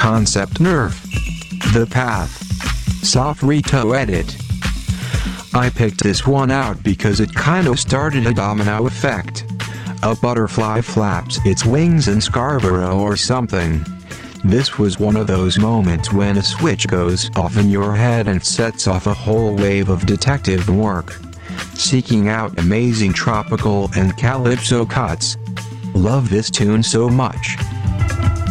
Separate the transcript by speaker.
Speaker 1: Concept Nerf. The Path. Sofrito Edit. I picked this one out because it kinda started a domino effect. A butterfly flaps its wings in Scarborough or something. This was one of those moments when a switch goes off in your head and sets off a whole wave of detective work, seeking out amazing tropical and calypso cuts. Love this tune so much.